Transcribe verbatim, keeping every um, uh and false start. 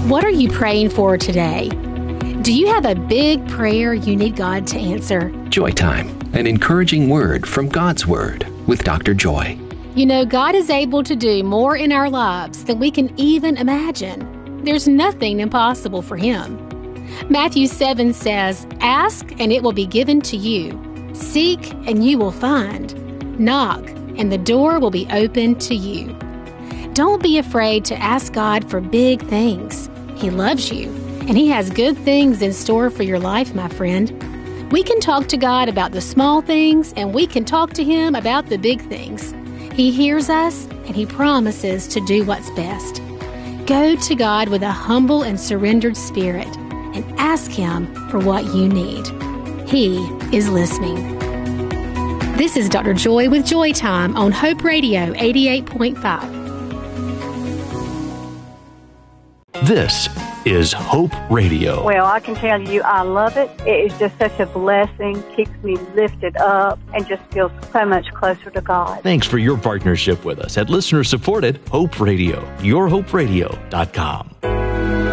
What are you praying for today? Do you have a big prayer you need God to answer? Joy Time, an encouraging word from God's Word with Doctor Joy. You know, God is able to do more in our lives than we can even imagine. There's nothing impossible for Him. Matthew seven says, "Ask, and it will be given to you. Seek, and you will find. Knock, and the door will be opened to you." Don't be afraid to ask God for big things. He loves you, and He has good things in store for your life, my friend. We can talk to God about the small things, and we can talk to Him about the big things. He hears us, and He promises to do what's best. Go to God with a humble and surrendered spirit and ask Him for what you need. He is listening. This is Doctor Joy with Joy Time on Hope Radio eighty-eight point five. This is Hope Radio. Well, I can tell you I love it. It is just such a blessing, keeps me lifted up, and just feels so much closer to God. Thanks for your partnership with us at listener-supported Hope Radio, your hope radio dot com.